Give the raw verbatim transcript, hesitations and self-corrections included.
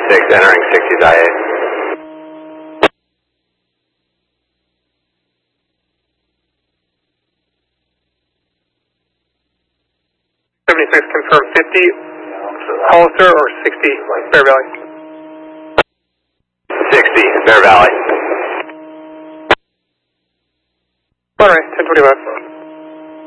seventy-six, entering sixties I A. seventy-six, confirm fifty, Hollister, or sixty, Bear Valley? sixty, Bear Valley. All right, ten twenty-five.